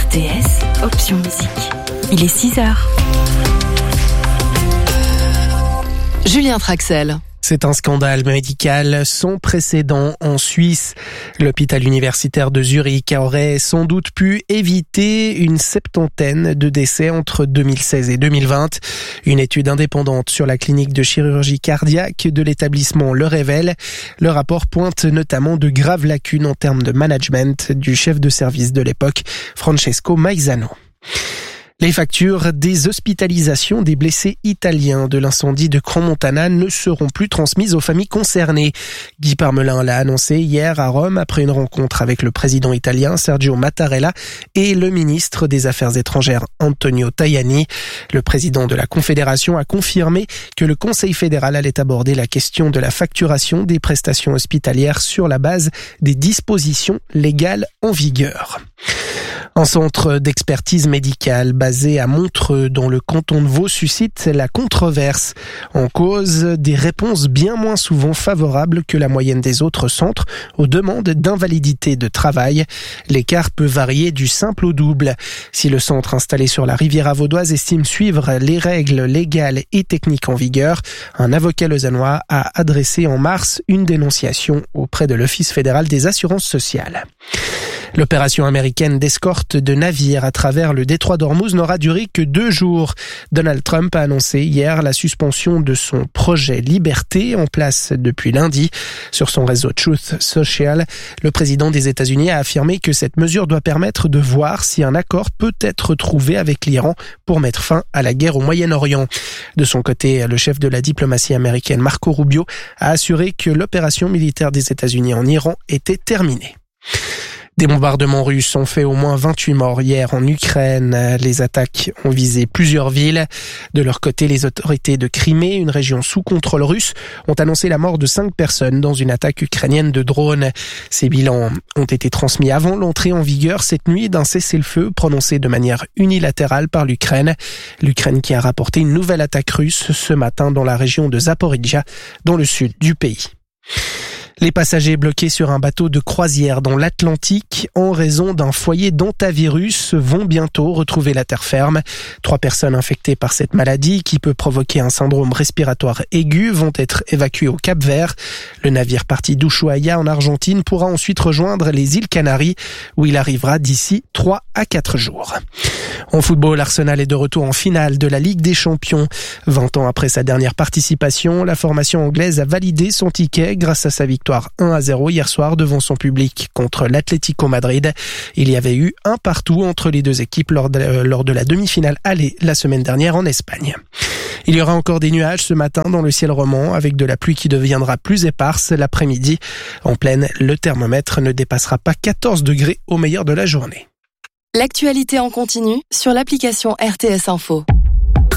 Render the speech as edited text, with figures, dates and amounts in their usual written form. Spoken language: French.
RTS, option musique. Il est 6h. Julien Traxel. C'est un scandale médical sans précédent en Suisse. L'hôpital universitaire de Zurich aurait sans doute pu éviter une 70aine de décès entre 2016 et 2020. Une étude indépendante sur la clinique de chirurgie cardiaque de l'établissement le révèle. Le rapport pointe notamment de graves lacunes en termes de management du chef de service de l'époque, Francesco Maisano. Les factures des hospitalisations des blessés italiens de l'incendie de Crans-Montana ne seront plus transmises aux familles concernées. Guy Parmelin l'a annoncé hier à Rome après une rencontre avec le président italien Sergio Mattarella et le ministre des Affaires étrangères Antonio Tajani. Le président de la Confédération a confirmé que le Conseil fédéral allait aborder la question de la facturation des prestations hospitalières sur la base des dispositions légales en vigueur. Un centre d'expertise médicale basé à Montreux dans le canton de Vaud suscite la controverse. En cause, des réponses bien moins souvent favorables que la moyenne des autres centres aux demandes d'invalidité de travail. L'écart peut varier du simple au double. Si le centre installé sur la Riviera vaudoise estime suivre les règles légales et techniques en vigueur, un avocat lausannois a adressé en mars une dénonciation auprès de l'Office fédéral des assurances sociales. L'opération américaine d'escorte de navires à travers le détroit d'Ormuz n'aura duré que 2 jours. Donald Trump a annoncé hier la suspension de son projet Liberté en place depuis lundi. Sur son réseau Truth Social, le président des États-Unis a affirmé que cette mesure doit permettre de voir si un accord peut être trouvé avec l'Iran pour mettre fin à la guerre au Moyen-Orient. De son côté, le chef de la diplomatie américaine Marco Rubio a assuré que l'opération militaire des États-Unis en Iran était terminée. Des bombardements russes ont fait au moins 28 morts hier en Ukraine. Les attaques ont visé plusieurs villes. De leur côté, les autorités de Crimée, une région sous contrôle russe, ont annoncé la mort de 5 personnes dans une attaque ukrainienne de drones. Ces bilans ont été transmis avant l'entrée en vigueur cette nuit d'un cessez-le-feu prononcé de manière unilatérale par l'Ukraine. L'Ukraine qui a rapporté une nouvelle attaque russe ce matin dans la région de Zaporijia, dans le sud du pays. Les passagers bloqués sur un bateau de croisière dans l'Atlantique en raison d'un foyer d'hantavirus vont bientôt retrouver la terre ferme. 3 personnes infectées par cette maladie qui peut provoquer un syndrome respiratoire aigu vont être évacuées au Cap-Vert. Le navire parti d'Ushuaia en Argentine pourra ensuite rejoindre les îles Canaries où il arrivera d'ici 3 à 4 jours. En football, Arsenal est de retour en finale de la Ligue des Champions. 20 ans après sa dernière participation, la formation anglaise a validé son ticket grâce à sa victoire 1-0 hier soir devant son public contre l'Atlético Madrid. Il y avait eu un partout entre les deux équipes lors de la demi-finale aller la semaine dernière en Espagne. Il y aura encore des nuages ce matin dans le ciel roman avec de la pluie qui deviendra plus éparse l'après-midi. En pleine, le thermomètre ne dépassera pas 14 degrés au meilleur de la journée. L'actualité en continu sur l'application RTS Info.